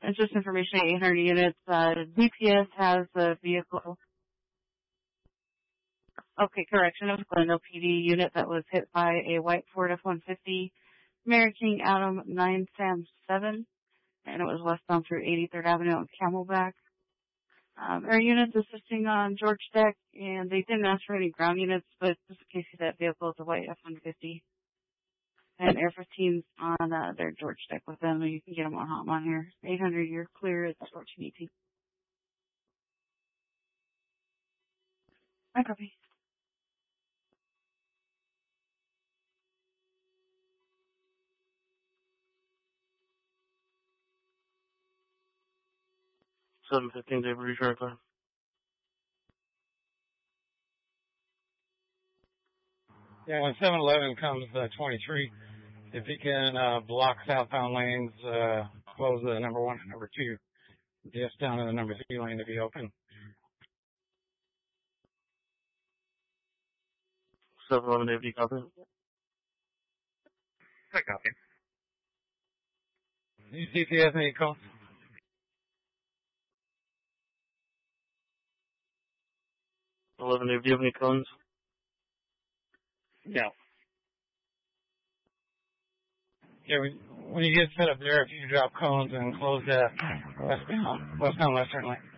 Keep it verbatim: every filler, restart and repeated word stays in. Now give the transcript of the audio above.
It's just information, eight hundred units. Uh, D P S has the vehicle. Okay, correction. It was Glendale P D unit that was hit by a white Ford F one fifty Mary King Adam nine Sam seven, and it was westbound through eighty-third Avenue on Camelback. Um, our units assisting on George Deck, and they didn't ask for any ground units, but just in case that vehicle is a white F one fifty. And Air fifteens on uh, their George Deck with them, and you can get them on Hotmon here. eight hundred, you're clear, it's fourteen eighteen. I copy. seven fifteen Day Breeze right there. Yeah, when seven eleven comes uh, twenty-three, if he can uh, block southbound lanes, uh, close the number one and number two, just down to the number three lane to be open. seven eleven Dave, do you copy? I copy. Do you see if he has any calls? eleven Dave, do you have any cones? No. Yeah, when, when you get set up there, if you drop cones and close that westbound, westbound western lane.